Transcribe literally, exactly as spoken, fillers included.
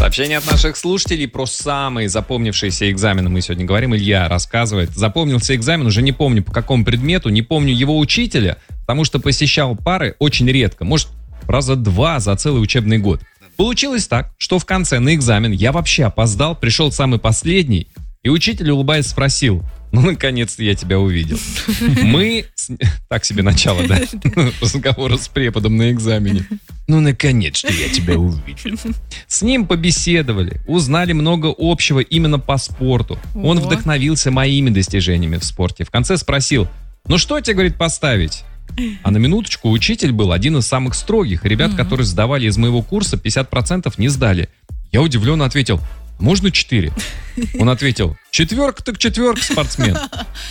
Сообщение от наших слушателей про самые запомнившиеся экзамены мы сегодня говорим. Илья рассказывает. Запомнился экзамен, уже не помню по какому предмету, не помню его учителя, потому что посещал пары очень редко, может, раза два за целый учебный год. Получилось так, что в конце на экзамен я вообще опоздал, пришел самый последний, и учитель, улыбаясь, спросил: ну, наконец-то я тебя увидел. Мы... С... Так себе начало, да? Разговора с преподом на экзамене. Ну, наконец-то я тебя увидел. С ним побеседовали, узнали много общего именно по спорту. Он вдохновился моими достижениями в спорте. В конце спросил: ну, что тебе, говорит, поставить? А на минуточку, учитель был один из самых строгих. Ребят, mm-hmm. которые сдавали из моего курса, пятьдесят процентов не сдали. Я удивленно ответил: можно четыре? Он ответил: четверка так четверка, спортсмен.